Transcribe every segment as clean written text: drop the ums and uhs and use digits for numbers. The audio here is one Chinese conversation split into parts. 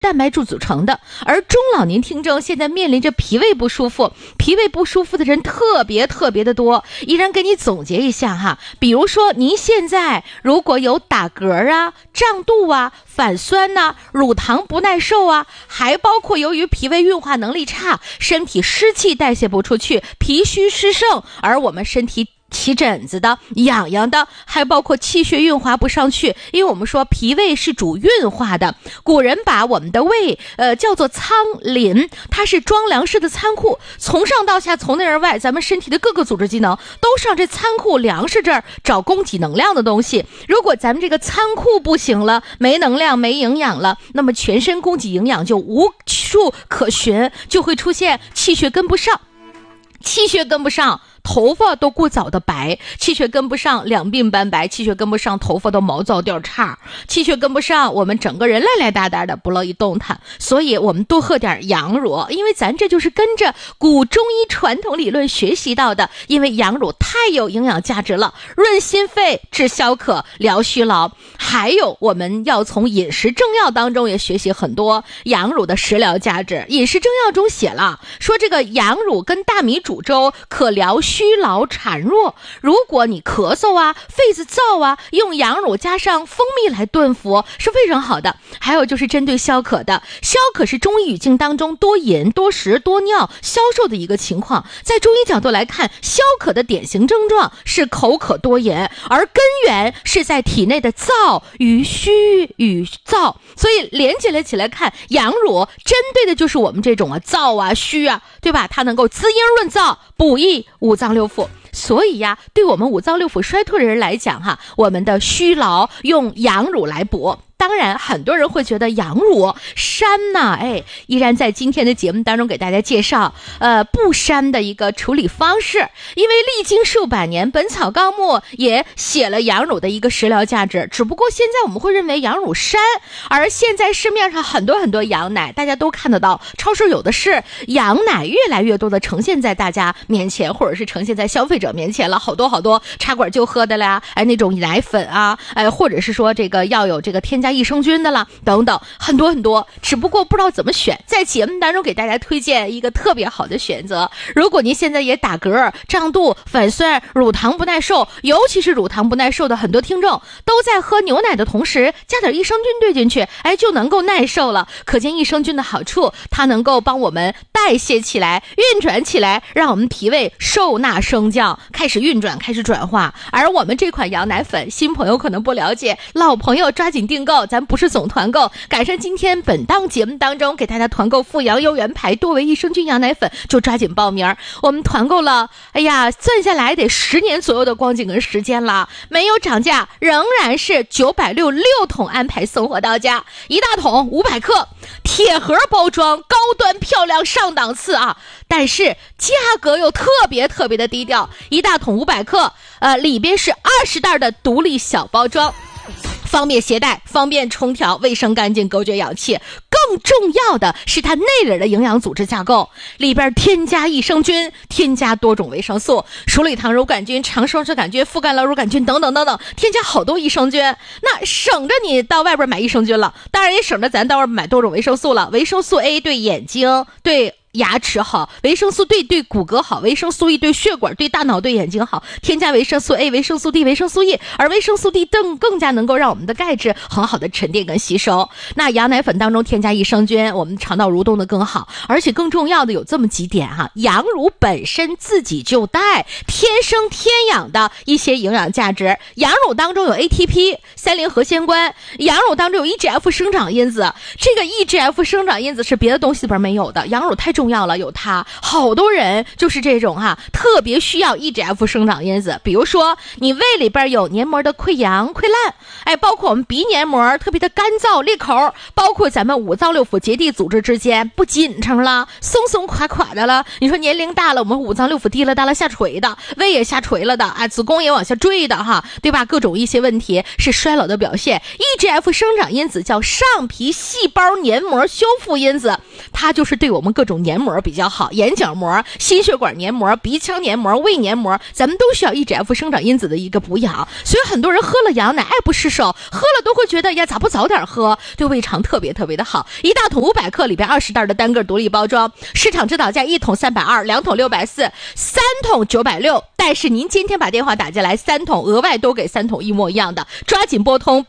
蛋白质组成的。而中老年听众现在面临着脾胃不舒服的人特别的多。依然给你总结一下哈，比如说您现在如果有打嗝啊、胀肚啊、反酸啊、乳糖不耐受啊，还包括由于脾胃运化能力差，身体湿气代谢不出去，脾虚湿盛，而我们身体起疹子的、痒痒的，还包括气血运化不上去。因为我们说脾胃是主运化的，古人把我们的胃叫做仓廪，它是装粮食的仓库，从上到下，从内而外，咱们身体的各个组织机能都上这仓库粮食这儿找供给能量的东西。如果咱们这个仓库不行了，没能量没营养了，那么全身供给营养就无处可寻，就会出现气血跟不上，头发都过早的白，气血跟不上，两鬓斑白，气血跟不上，头发都毛躁掉叉，气血跟不上，我们整个人赖大的不乐意动弹。所以我们多喝点羊乳，因为咱这就是跟着古中医传统理论学习到的，因为羊乳太有营养价值了，润心肺、治消渴、疗虚劳。还有我们要从饮食正要当中也学习很多羊乳的食疗价值。饮食正要中写了，说这个羊乳跟大米煮粥可疗虚劳孱弱，如果你咳嗽啊、肺子燥啊，用羊乳加上蜂蜜来炖服是非常好的。还有就是针对消渴的，消渴是中医语境当中多饮、多食、多尿、消瘦的一个情况。在中医角度来看，消渴的典型症状是口渴多饮，而根源是在体内的燥与虚与燥，所以连接了起来看，羊乳针对的就是我们这种燥啊、虚啊，对吧？它能够滋阴润燥、补益五脏六腑。所以呀，对我们五脏六腑衰退的人来讲哈，我们的虚劳用羊乳来补。当然很多人会觉得羊乳膻呐，依然在今天的节目当中给大家介绍不膻的一个处理方式。因为历经数百年，本草纲目也写了羊乳的一个食疗价值，只不过现在我们会认为羊乳膻，而现在市面上很多羊奶大家都看得到，超市有的是羊奶，越来越多的呈现在大家面前，或者是呈现在消费者面前了，好多茶馆就喝的啦，那种奶粉啊，或者是说这个要有这个添加益生菌的啦，等等，很多，只不过不知道怎么选。在节目当中给大家推荐一个特别好的选择，如果您现在也打嗝、胀肚、反酸、乳糖不耐受，尤其是乳糖不耐受的很多听众都在喝牛奶的同时加点益生菌兑进去，就能够耐受了。可见益生菌的好处，它能够帮我们代谢起来、运转起来，让我们脾胃受纳升降，开始运转，开始转化。而我们这款羊奶粉，新朋友可能不了解，老朋友抓紧订购，咱不是总团购，赶上今天本档节目当中给大家团购富阳优元牌多维益生菌羊奶粉，就抓紧报名。我们团购了，算下来得10年左右的光景跟时间了，没有涨价，仍然是966桶安排送货到家，一大桶500克，铁盒包装，高端漂亮上档次啊！但是价格又特别的低调，一大桶500克，里边是20袋的独立小包装，方便携带，方便冲调，卫生干净，隔绝氧气。更重要的是它内里的营养组织架构，里边添加益生菌，添加多种维生素，鼠李糖乳杆菌、长生氏杆菌、副干酪乳杆菌等等，添加好多益生菌。那省着你到外边买益生菌了，当然也省着咱到外边买多种维生素了。维生素 A 对眼睛、对牙齿好，维生素 D 对骨骼好，维生素 E 对血管、对大脑、对眼睛好。添加维生素 A、维生素 D、维生素 E， 而维生素 D 更加能够让我们的钙质很好的沉淀跟吸收。那羊奶粉当中添加益生菌，我们肠道蠕动的更好。而且更重要的有这么几点哈，羊乳本身自己就带天生天养的一些营养价值。羊乳当中有 ATP、三联核酰苷，羊乳当中有 EGF 生长因子，这个 EGF 生长因子是别的东西里边没有的，羊乳太重要了，有它。好多人就是这种特别需要 EGF 生长因子，比如说你胃里边有黏膜的溃疡溃烂，包括我们鼻黏膜特别的干燥裂口，包括咱们五脏六腑结缔组织之间不紧撑了，松松垮垮的了。你说年龄大了，我们五脏六腑滴了大了下垂的，胃也下垂了的子宫也往下坠的对吧？各种一些问题是衰老的表现。EGF 生长因子叫上皮细胞黏膜修复因子，它它就是对我们各种黏膜比较好，眼角膜、心血管黏膜、鼻腔黏膜、胃黏膜，咱们都需要 EGF 生长因子的一个补养。所以很多人喝了羊奶爱不释手，喝了都会觉得呀，咋不早点喝，对胃肠特别特别的好。一大桶500克里边20袋的单个独立包装，市场指导价1桶320，两桶640，3桶960。但是您今天把电话打进来，3桶额外都给3桶一模一样的，抓紧拨通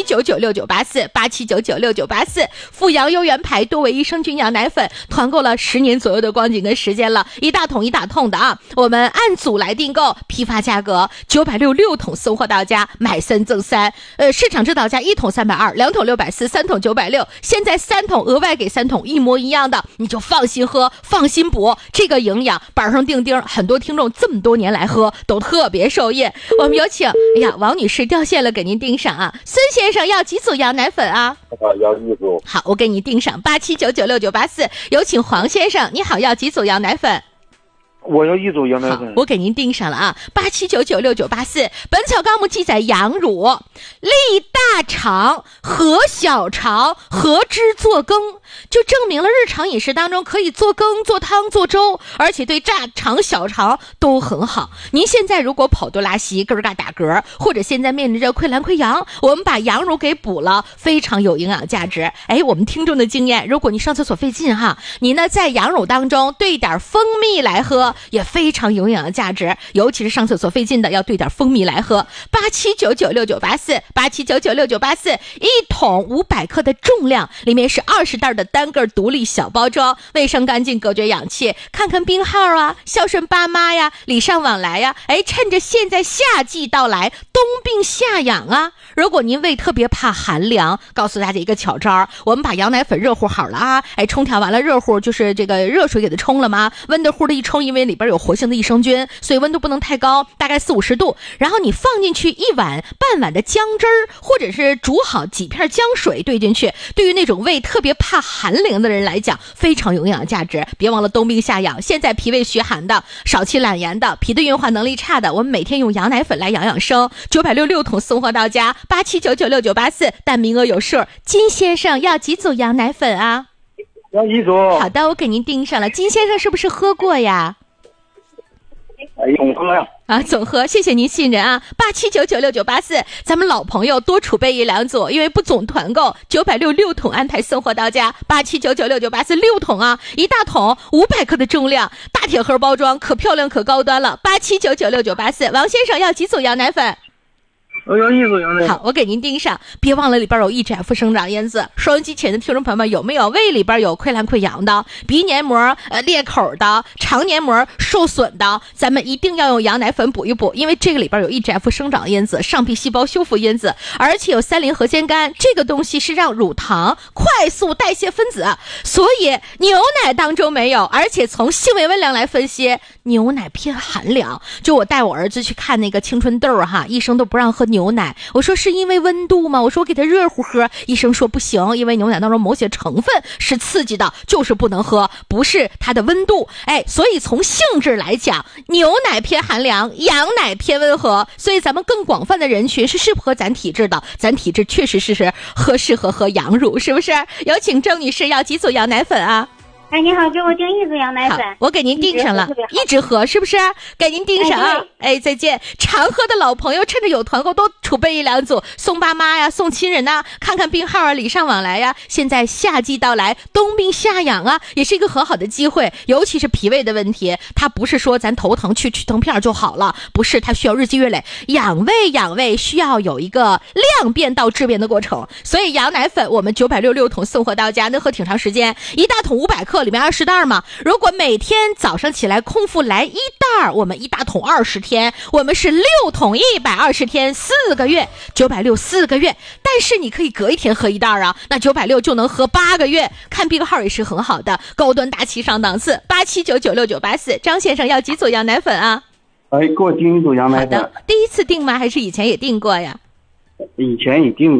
87996984，87996984，富阳优元牌多维益生菌羊奶粉，团购了10年左右的光景跟时间了，一大桶一大桶的啊，我们按组来订购，批发价格960，6桶送货到家，买3赠3，市场指导价1桶320，两桶640，3桶960，现在3桶额外给3桶一模一样的，你就放心喝，放心补，这个营养板上钉钉，很多听众这么多年来喝都特别受益。我们有请，哎呀，王女士掉线了，给您订上啊。孙先生要几组羊奶粉啊？ 要1组。 好，我给你订上87996984。有请黄先生，你好，要几组羊奶粉？ 我要1组羊奶粉。 我给您订上了啊，87996984。本草纲目记载，羊乳利大肠、和小肠、和汁做羹，就证明了日常饮食当中可以做羹、做汤、做粥，而且对大肠、小肠都很好。您现在如果跑肚拉稀、咯嘎打嗝，或者现在面临着溃烂溃疡，我们把羊乳给补了，非常有营养价值。哎，我们听众的经验，如果你上厕所费劲哈，你呢在羊乳当中兑点蜂蜜来喝，也非常有营养价值，尤其是上厕所费劲的，要兑点蜂蜜来喝。87996984，87996984，一桶500克的重量，里面是20袋的单个独立小包装，卫生干净，隔绝氧气。看看病号啊，孝顺爸妈呀，礼尚往来呀。哎，趁着现在夏季到来，冬病夏养啊。如果您胃特别怕寒凉，告诉大家一个巧招，我们把羊奶粉热乎好了啊，哎，冲调完了热乎，就是这个热水给它冲了吗？温度乎的一冲，因为里边有活性的益生菌，所以温度不能太高，大概40-50度。然后你放进去半碗的姜汁儿，或者是煮好几片姜水兑进去，对于那种胃特别怕寒凉的人来讲，非常有营养价值。别忘了冬病夏养，现在脾胃虚寒的、少气懒言的、脾的运化能力差的，我们每天用羊奶粉来养养生，966桶送货到家，87996984，但名额有数。金先生要几组羊奶粉啊？ 要1组。 好的，我给您订上了。金先生是不是喝过呀？ 总喝呀。 总喝，谢谢您信任啊！87996984，咱们老朋友多储备1-2组，因为不总团购，966桶安排送货到家，87996984，6桶啊，一大桶500克的重量，大铁盒包装，可漂亮可高端了，87996984。王先生要几组羊奶粉？ 我要1组羊奶粉。 好，我给您订上，别忘了里边有 EGF 生长因子。收音机前的听众朋友们，有没有胃里边有溃烂溃疡的、鼻黏膜裂口的、肠黏膜受损的？咱们一定要用羊奶粉补一补，因为这个里边有 EGF 生长因子、上皮细胞修复因子，而且有3-磷核酰苷，这个东西是让乳糖快速代谢分子，所以牛奶当中没有。而且从性味温凉来分析，牛奶偏寒凉。就我带我儿子去看那个青春痘哈，医生都不让喝牛奶，我说是因为温度吗？我说我给他热乎喝，医生说不行，因为牛奶当中某些成分是刺激的，就是不能喝，不是它的温度。哎，所以从性质来讲，牛奶偏寒凉，羊奶偏温和，所以咱们更广泛的人群是适合咱体质的，咱体质确实是适合喝羊乳，是不是？有请郑女士要几组羊奶粉啊？ 哎，你好，给我订1组羊奶粉。 我给您订上了，一直喝是不是？给您订上啊！哎，再见。常喝的老朋友，趁着有团购都储备1-2组，送爸妈呀，送亲人呐，看看病号啊，礼尚往来呀。现在夏季到来，冬病夏养啊，也是一个很好的机会。尤其是脾胃的问题，它不是说咱头疼去疼片就好了，不是，它需要日积月累养胃，需要有一个量变到质变的过程。所以羊奶粉我们966桶送货到家，能喝挺长时间，一大桶500克。里面20袋嘛，如果每天早上起来空腹来1袋，我们一大桶20天，我们是6桶120天，4个月，960，4个月。但是你可以隔一天喝1袋啊，那960就能喝8个月。看病号也是很好的，高端大气上档次。87996984，张先生要几组羊奶粉啊？ 哎，给我订1组羊奶粉。 好的，第一次订吗？还是以前也订过呀？ 以前也订过。 好，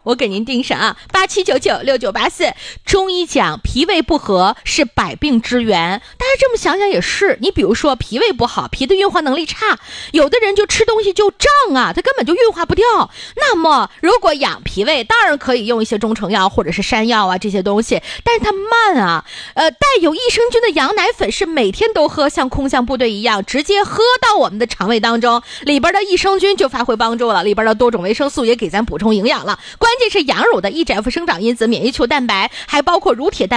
我给您盯上啊，87996984。中医讲脾胃不和是百病之源，大家这么想想也是。你比如说脾胃不好，脾的运化能力差，有的人就吃东西就胀啊，他根本就运化不掉。那么如果养脾胃，当然可以用一些中成药或者是山药啊这些东西，但是它慢啊。带有益生菌的羊奶粉是每天都喝，像空降部队一样，直接喝到我们的肠胃当中，里边的益生菌就发挥帮助了，里边的多种维生素也给咱补充营养了。关键是羊乳的 EGF 生长因子、免疫球蛋白，还包括乳铁蛋白